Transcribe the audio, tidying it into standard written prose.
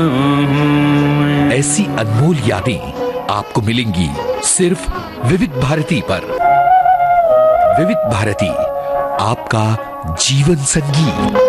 ऐसी अनमोल यादें आपको मिलेंगी सिर्फ विविध भारती पर। विविध भारती, आपका जीवन संगीत।